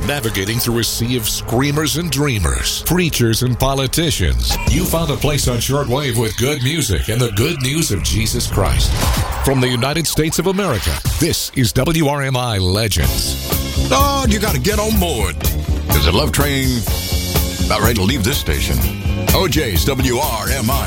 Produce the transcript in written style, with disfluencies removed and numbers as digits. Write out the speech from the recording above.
Navigating through a sea of screamers and dreamers, preachers and politicians, you found a place on shortwave with good music and the good news of Jesus Christ. From the United States of America, this is WRMI Legends. Oh, you got to get on board. There's a love train about ready to leave this station. OJ's WRMI.